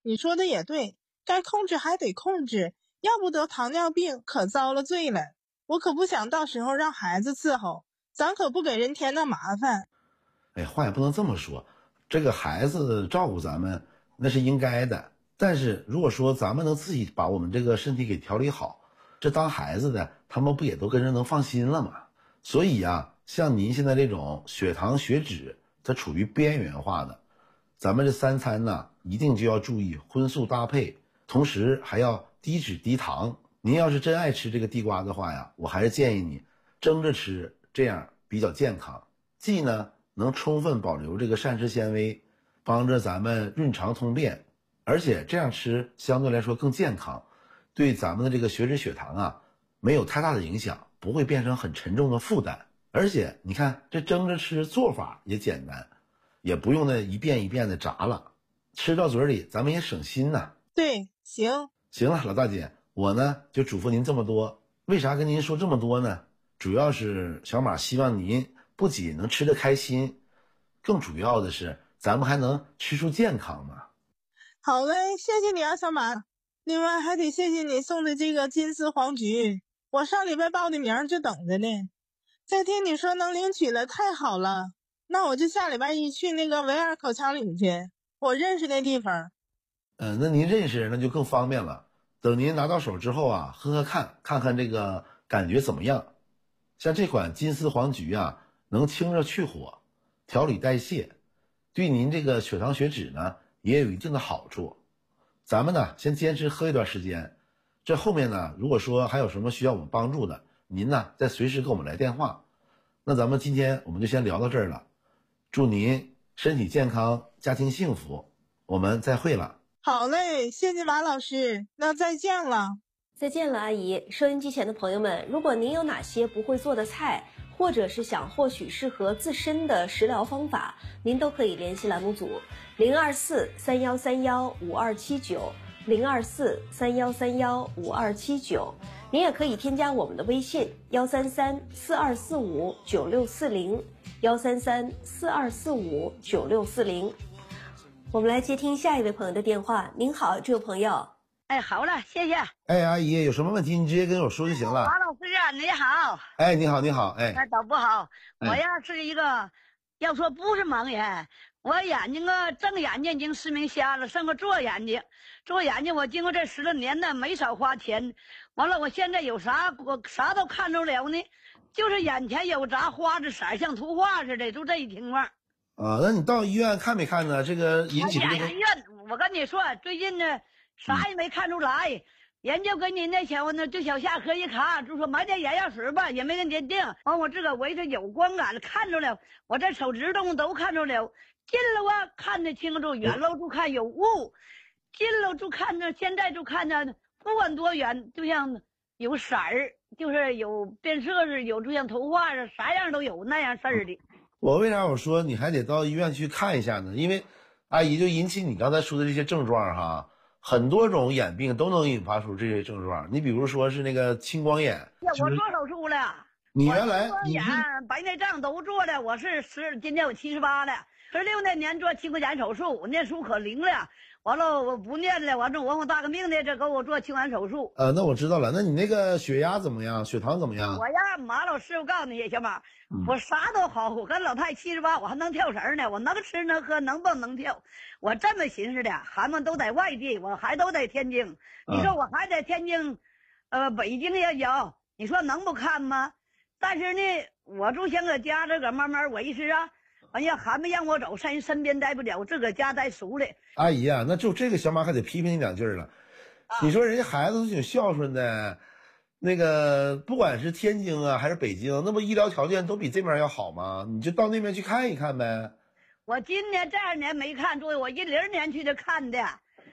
你说的也对，该控制还得控制，要不得糖尿病可遭了罪了。我可不想到时候让孩子伺候，咱可不给人添那麻烦。 哎，话也不能这么说，这个孩子照顾咱们那是应该的，但是如果说咱们能自己把我们这个身体给调理好，这当孩子的他们不也都跟着能放心了吗？所以啊，像您现在这种血糖血脂它处于边缘化的，咱们这3餐呢一定就要注意荤素搭配，同时还要低脂低糖。您要是真爱吃这个地瓜的话呀，我还是建议你蒸着吃，这样比较健康，既呢能充分保留这个膳食纤维，帮着咱们润肠通便，而且这样吃相对来说更健康，对咱们的这个血脂血糖啊没有太大的影响，不会变成很沉重的负担。而且你看这蒸着吃做法也简单，也不用那一遍一遍的炸了，吃到嘴里咱们也省心呐。 对，行了，老大姐，我呢就嘱咐您这么多。为啥跟您说这么多呢？主要是小马希望您不仅能吃得开心，更主要的是咱们还能吃出健康嘛。 好嘞，谢谢你啊，小马。另外还得谢谢你送的这个金丝黄菊，我上礼拜报的名就等着呢。再听你说能领取了，太好了。那我就下礼拜一去那个维尔口腔领去，我认识那地方。 那您认识那就更方便了。等您拿到手之后啊，喝喝看，看看这个感觉怎么样。像这款金丝黄菊啊，能清热去火，调理代谢，对您这个血糖血脂呢也有一定的好处。咱们呢先坚持喝一段时间，这后面呢如果说还有什么需要我们帮助的，您呢再随时给我们来电话。那咱们今天我们就先聊到这儿了，祝您身体健康，家庭幸福，我们再会了。 好嘞，谢谢马老师，那再见了。 再见了，阿姨。收音机前的朋友们，如果您有哪些不会做的菜，或者是想获取适合自身的食疗方法，您都可以联系栏目组024-3131-5279，024-3131-5279。您也可以添加我们的微信133-4245-9640，133-4245-9640。我们来接听下一位朋友的电话。您好，这位朋友。 哎，好了，谢谢。 哎，阿姨，有什么问题你直接跟我说就行了。 马老师啊，你好。 哎，你好，你好。哎， 倒不好，我呀是一个，要说不是盲人，我眼睛啊正眼睛已经失明瞎了，剩个左眼睛。左眼睛我经过这10多年呢，没少花钱。完了，我现在有啥我啥都看着了呢，就是眼前有杂花子色，像图画似的，就这一情况。 啊，那你到医院看没看呢？这个引起这个医院，我跟你说，最近呢啥也没看出来。人家跟您那小子呢，就小下颌一看，就说买点眼药水吧，也没人鉴定。完我自个围着有光感看着了，我这手指头都看着了，近了啊看得清楚，远了就看有雾，近了就看着，现在就看着不管多远，就像有色儿，就是有变色似，有就像图画似，啥样都有那样事儿的。 我为啥我说你还得到医院去看一下呢？因为阿姨就引起你刚才说的这些症状哈。很多种眼病都能引发出这些症状，你比如说是那个青光眼。 我做手术了， 你原来青光眼、白内障都做了，我是今年我78了，16那年做青光眼手术，我念书可灵了，完了我不念了，完了我大革命的这给我做青光眼手术。 那我知道了，那你那个血压怎么样？血糖怎么样？ 我呀，马老师，我告诉你，小马，我啥都好，我跟老太78，我还能跳绳呢，我能吃能喝能蹦能跳，我这么寻思的，孩子们都在外地，我还都在天津，你说我还在天津，北京也有，你说能不看吗？但是呢，我就想搁家这个慢慢维持啊。完呀，还没让我走，上人身边待不了，我自个家待熟了。 阿姨啊，那就这个小马还得批评你2句了。你说人家孩子都挺孝顺的，那个不管是天津啊还是北京，那不医疗条件都比这边要好吗？你就到那边去看一看呗。 我今年这2年没看，作为我10年去的看的。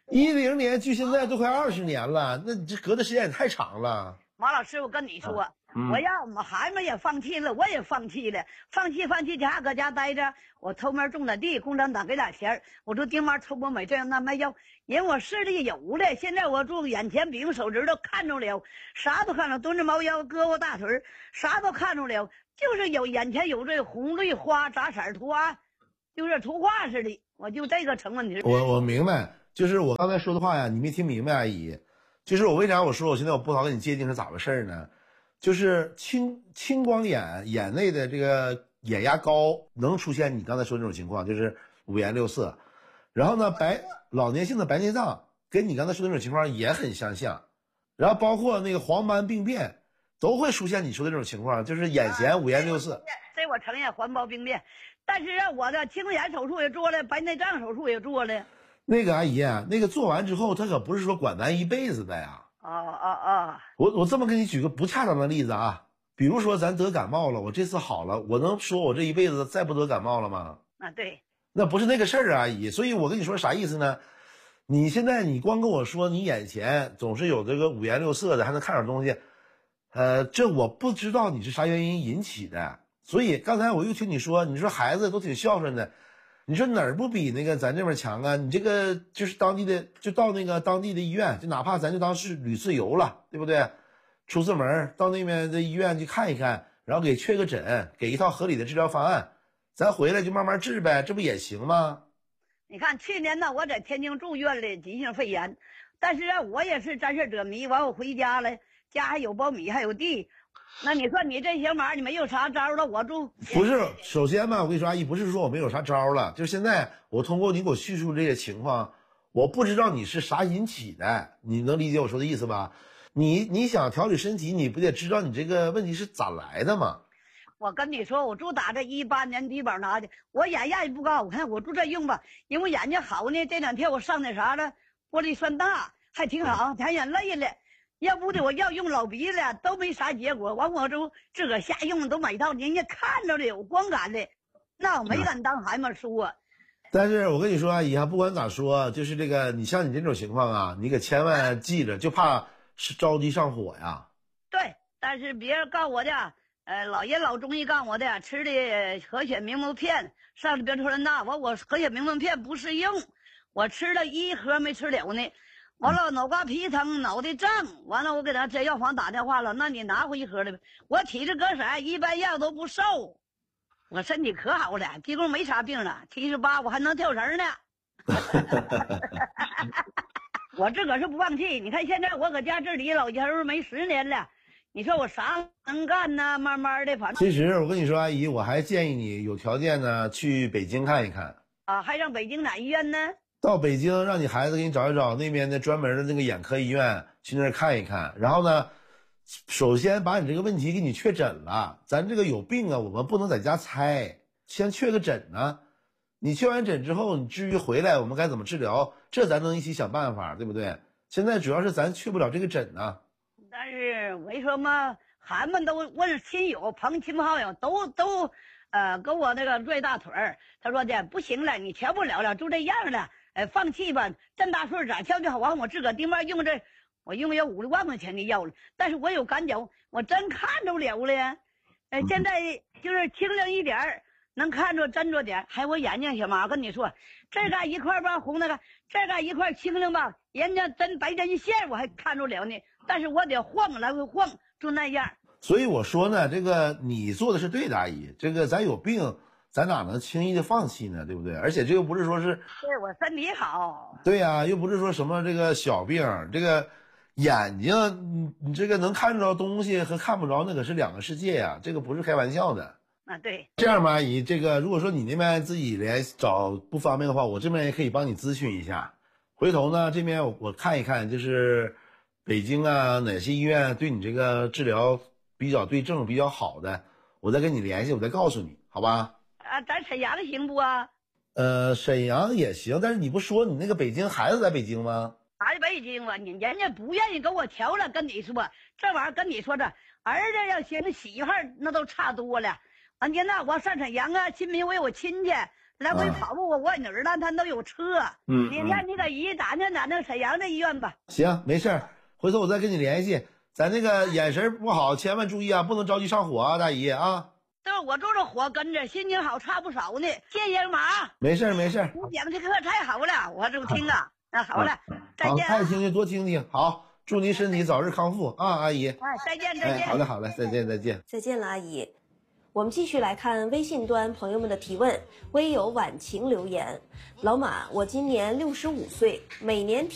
10年距现在都快20年了，那你这隔的时间也太长了。 马老师，我跟你说，我要我们孩子们也放弃了，我也放弃了，放弃家搁家待着，我偷摸种点地，共产党给点钱，我就丁妈抽波美这样那没有，人我视力有了，现在我就眼前比用手指头看着了，啥都看着，蹲着猫腰，胳膊大腿，啥都看着了，就是有眼前有这红绿花杂色图案，就是图画似的，我就这个成问题。 我明白。 就是我刚才说的话呀，你没听明白，阿姨。就是我为啥我说我现在我不好跟你界定是咋回事呢？就是青光眼眼内的这个眼压高，能出现你刚才说这种情况，就是五颜六色。然后呢，老年性的白内障跟你刚才说的那种情况也很相像。然后包括那个黄斑病变，都会出现你说的这种情况，就是眼前五颜六色。 这我承认黄斑病变，但是我的青眼手术也做了，白内障手术也做了。 那个阿姨啊，那个做完之后，他可不是说管咱一辈子的呀。我这么给你举个不恰当的例子啊，比如说咱得感冒了，我这次好了，我能说我这一辈子再不得感冒了吗？ 啊，对， 那不是那个事儿啊，阿姨。所以我跟你说啥意思呢？你现在你光跟我说你眼前总是有这个五颜六色的，还能看点东西，这我不知道你是啥原因引起的。所以刚才我又听你说孩子都挺孝顺的，你说哪儿不比那个咱这边强啊？你这个就是当地的，就到那个当地的医院，就哪怕咱就当是屡次游了，对不对？出次门到那边的医院去看一看，然后给确个诊，给一套合理的治疗方案，咱回来就慢慢治呗，这不也行吗？ 你看去年呢，我在天津住院了，急性肺炎，但是我也是沾事者迷，完我回家了，家还有苞米还有地，那你说你这小马你没有啥招了，我住不是，首先吧，我跟你说阿姨，不是说我没有啥招了，就是现在我通过你给我叙述这些情况，我不知道你是啥引起的，你能理解我说的意思吧？你想调理身体，你不得知道你这个问题是咋来的吗？ 我跟你说，我就打这18年低保拿的，我眼压也不高，我看我就这用吧，因为眼睛好呢。这2天我上那啥了，玻璃酸大还挺好，抬眼累了，要不的我要用老鼻子都没啥结果。完我就自个瞎用，都买套人家看着的有光感的，那我没敢当孩子说。 但是我跟你说阿姨啊，不管咋说，就是这个你像你这种情况啊，你可千万记着，就怕是着急上火呀。 对，但是别人告我的。老爷老中医告我的，吃的和血明目片，上了别说那我和血明目片不适应，我吃了1盒没吃了呢。完了脑瓜皮疼，脑袋胀，完了我给他这药房打电话了，那你拿回1盒来呗。我体质隔色，一般药都不受，我身体可好了，几乎没啥病了，78我还能跳绳呢。我自个儿是不放弃，你看现在我搁家治理老家人没10年了。你说我啥能干呢？慢慢的，反正其实我跟你说，阿姨，我还建议你有条件呢去北京看一看啊，还上北京哪医院呢？ 到北京让你孩子给你找一找那边的专门的那个眼科医院去那儿看一看，然后呢，首先把你这个问题给你确诊了，咱这个有病啊，我们不能在家猜，先确个诊呢。你确完诊之后，你至于回来我们该怎么治疗，这咱能一起想办法，对不对？现在主要是咱确不了这个诊呢。 但是我一说嘛，孩子们都问亲友、亲朋好友都跟我那个拽大腿儿，他说的不行了，你调不了了，就这样了，放弃吧，这么大岁数咋调就好？完我自个儿定面用这，我用要5、6万块钱的药了，但是我有感觉，我真看着了了，现在就是清亮一点儿，能看着真着点，还有我眼睛小马跟你说，这嘎一块吧红那个，这嘎一块清亮吧，人家真白针线我还看着了呢。但是我得晃来回晃，就那样。 所以我说呢，这个你做的是对的，阿姨。这个咱有病，咱哪能轻易的放弃呢？对不对？而且这又不是说是， 对我身体好。 对呀，又不是说什么这个小病，这个眼睛，你这个能看着东西和看不着那可是2个世界呀，这个不是开玩笑的。 啊，对。 这样吧，阿姨，这个如果说你那边自己找不方便的话，我这边也可以帮你咨询一下。回头呢，这边我看一看，就是北京啊，哪些医院对你这个治疗比较对症、比较好的，我再跟你联系，我再告诉你，好吧？ 啊，咱沈阳行不啊？ 沈阳也行，但是你不说你那个北京孩子在北京吗？ 在北京吧，人家不愿意给我调了。跟你说，这玩意儿跟你说这儿子要行，媳妇儿那都差多了。完家那我上沈阳啊，新民为我亲戚来回跑步，我女儿呢，她都有车。你看你给姨打听打听沈阳的医院吧。 行，没事儿。回头我再跟你联系，咱那个眼神不好，千万注意啊，不能着急上火啊，大姨啊。 对，我就是火跟着，心情好差不少呢。谢谢马。 没事没事。 你讲的课太好了，我就听啊。那好了，再见。 爱听就多听听。好，祝您身体早日康复啊，阿姨。 再见再见。 好的好的，再见再见。 再见了，阿姨。 我们继续来看微信端朋友们的提问。微友晚晴留言：老马，我今年65岁，每年